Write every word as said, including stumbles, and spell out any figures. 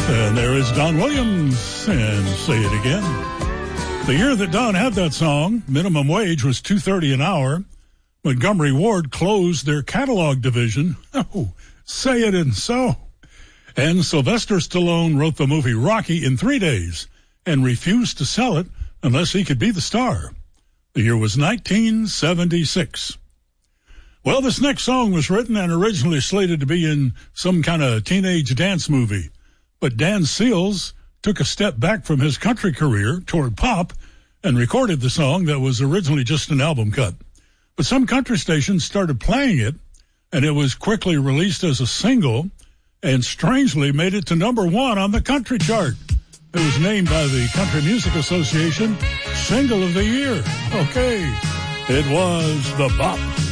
And there is Don Williams, and Say It Again. The year that Don had that song, minimum wage was two dollars and thirty cents an hour. Montgomery Ward closed their catalog division. Oh, say it and so. And Sylvester Stallone wrote the movie Rocky in three days and refused to sell it unless he could be the star. The year was nineteen seventy-six. Well, this next song was written and originally slated to be in some kind of teenage dance movie. But Dan Seals took a step back from his country career toward pop and recorded the song that was originally just an album cut. But some country stations started playing it, and it was quickly released as a single and strangely made it to number one on the country chart. It was named by the Country Music Association Single of the Year. Okay, it was The Bop.